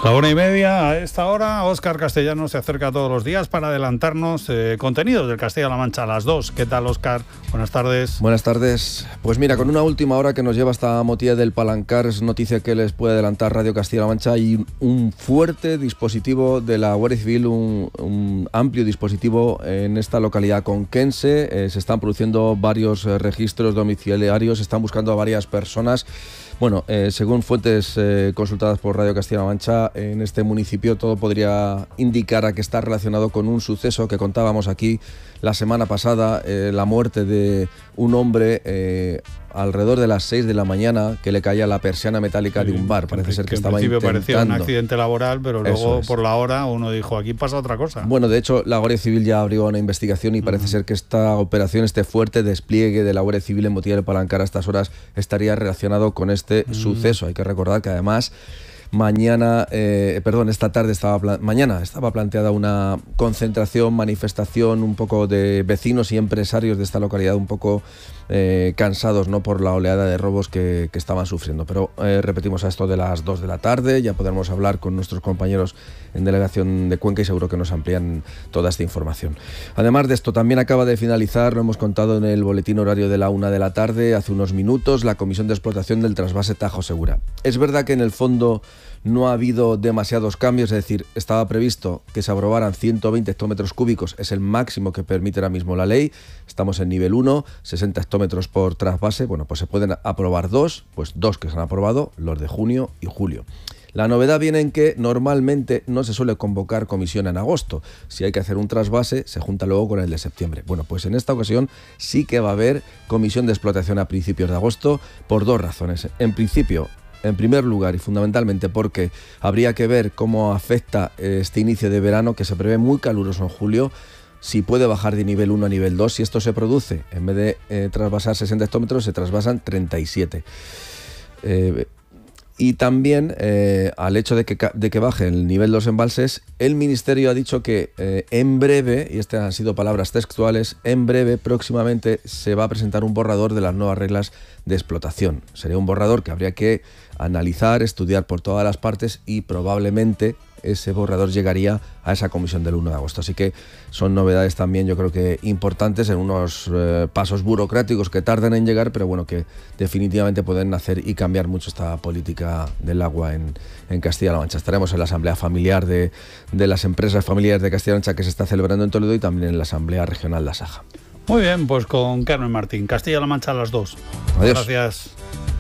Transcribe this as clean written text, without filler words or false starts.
La 1:30 a esta hora. Óscar Castellano se acerca todos los días para adelantarnos contenidos del Castilla-La Mancha a las 2. ¿Qué tal, Óscar? Buenas tardes. Buenas tardes. Pues mira, con una última hora que nos lleva hasta Motilla del Palancar, es noticia que les puede adelantar Radio Castilla-La Mancha, y un fuerte dispositivo de la Guardia Civil, un amplio dispositivo en esta localidad conquense. Se están produciendo varios registros domiciliarios, se están buscando a varias personas. Bueno, según fuentes consultadas por Radio Castilla-La Mancha, en este municipio todo podría indicar a que está relacionado con un suceso que contábamos aquí la semana pasada, la muerte de un hombre alrededor de las 6 de la mañana, que le caía la persiana metálica de un bar. Parece ser que estaba intentando... En principio parecía un accidente laboral, pero luego por la hora uno dijo, aquí pasa otra cosa. Bueno, de hecho, la Guardia Civil ya abrió una investigación y parece ser que esta operación, este fuerte despliegue de la Guardia Civil en Motilla del Palancar a estas horas, estaría relacionado con este suceso. Hay que recordar que además... esta tarde mañana estaba planteada una concentración, manifestación un poco de vecinos y empresarios de esta localidad, un poco cansados, ¿no?, por la oleada de robos que estaban sufriendo. Pero repetimos, a esto de las 2 de la tarde ya podremos hablar con nuestros compañeros en delegación de Cuenca y seguro que nos amplían toda esta información. Además de esto, también acaba de finalizar, lo hemos contado en el boletín horario de la 1 de la tarde, hace unos minutos, la comisión de explotación del trasvase Tajo Segura. Es verdad que en el fondo no ha habido demasiados cambios, es decir, estaba previsto que se aprobaran 120 hectómetros cúbicos, es el máximo que permite ahora mismo la ley. Estamos en nivel 1, 60 hectómetros por trasvase. Bueno, pues se pueden aprobar dos que se han aprobado, los de junio y julio. La novedad viene en que normalmente no se suele convocar comisión en agosto. Si hay que hacer un trasvase, se junta luego con el de septiembre. Bueno, pues en esta ocasión sí que va a haber comisión de explotación a principios de agosto por dos razones. En primer lugar y fundamentalmente porque habría que ver cómo afecta este inicio de verano, que se prevé muy caluroso en julio, si puede bajar de nivel 1 a nivel 2. Si esto se produce, en vez de trasvasar 60 hectómetros, se trasvasan 37. Y también al hecho de que baje el nivel de los embalses, el Ministerio ha dicho que en breve, y estas han sido palabras textuales, en breve, próximamente, se va a presentar un borrador de las nuevas reglas de explotación. Sería un borrador que habría que analizar, estudiar por todas las partes y probablemente ese borrador llegaría a esa comisión del 1 de agosto. Así que son novedades también, yo creo que importantes, en unos pasos burocráticos que tardan en llegar, pero bueno, que definitivamente pueden hacer y cambiar mucho esta política del agua en Castilla-La Mancha. Estaremos en la asamblea familiar de las empresas familiares de Castilla-La Mancha que se está celebrando en Toledo y también en la asamblea regional de Asaja. Muy bien, pues con Carmen Martín, Castilla-La Mancha a las 2. Adiós. Gracias.